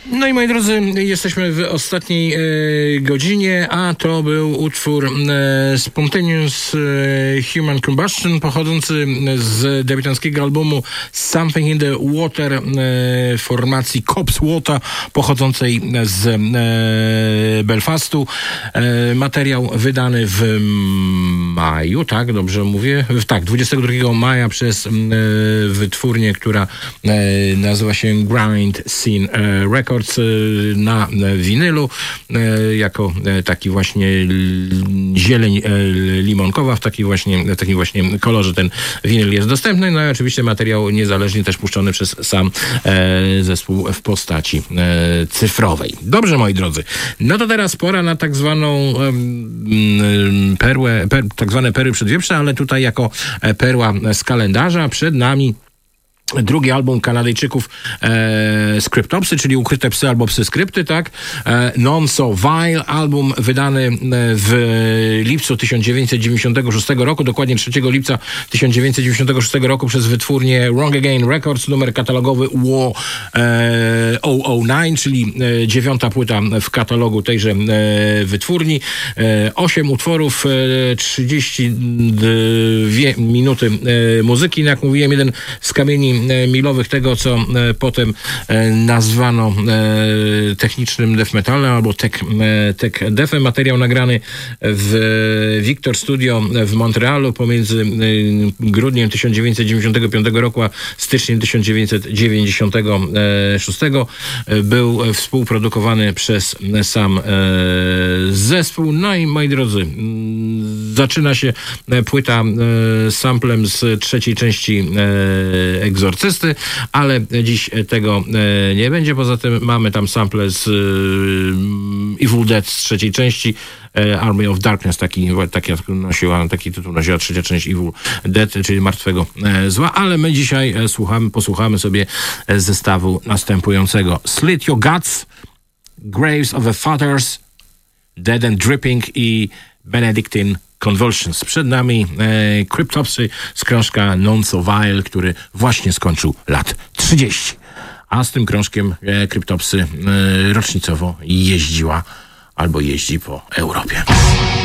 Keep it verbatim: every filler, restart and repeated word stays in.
No i moi drodzy, jesteśmy w ostatniej e, godzinie, a to był utwór e, Spontaneous e, Human Combustion, pochodzący z debiutanckiego albumu Something in the Water e, formacji Cops Water, pochodzącej z e, Belfastu. E, materiał wydany w maju, tak, dobrze mówię? W, tak, dwudziestego drugiego maja przez e, wytwórnię, która e, nazywa się Grind Scene e, Records, na winylu, jako taki właśnie zieleń limonkowa, w takim właśnie, w takim właśnie kolorze ten winyl jest dostępny. No i oczywiście materiał niezależnie też puszczony przez sam zespół w postaci cyfrowej. Dobrze, moi drodzy. No to teraz pora na tak zwaną perłę, per, tak zwane perły przedwieprze, ale tutaj jako perła z kalendarza. Przed nami drugi album Kanadyjczyków e, Scriptopsy, czyli Ukryte psy albo Psy skrypty, tak? E, Non So Vile, album wydany w lipcu tysiąc dziewięćset dziewięćdziesiątego szóstego roku, dokładnie trzeciego lipca tysiąc dziewięćset dziewięćdziesiątego szóstego roku przez wytwórnię Wrong Again Records, numer katalogowy W O e, zero zero dziewięć, czyli e, dziewiąta płyta w katalogu tejże e, wytwórni. E, osiem utworów, e, trzydzieści dwie minuty e, muzyki, no jak mówiłem, jeden z kamieni milowych tego, co e, potem e, nazwano e, technicznym death metalem albo tech, e, tech deathem. Materiał nagrany w Victor Studio w Montrealu pomiędzy e, grudniem tysiąc dziewięćset dziewięćdziesiątego piątego roku a styczniem tysiąc dziewięćset dziewięćdziesiątego szóstego. E, był współprodukowany przez sam e, zespół. No i moi drodzy, m, zaczyna się płyta e, samplem z trzeciej części e, Egzorcysty, ale dziś tego e, nie będzie. Poza tym mamy tam sample z e, Evil Dead z trzeciej części, e, Army of Darkness, taki, taki, nosiła, taki tytuł nosiła trzecia część Evil Dead, czyli Martwego e, Zła, ale my dzisiaj e, słuchamy, posłuchamy sobie zestawu następującego: Slit Your Guts, Graves of the Fathers, Dead and Dripping i Benedictine Convulsions. Przed nami e, Cryptopsy z krążka Non So Vile, który właśnie skończył lat trzydzieści. A z tym krążkiem e, Cryptopsy e, rocznicowo jeździła albo jeździ po Europie.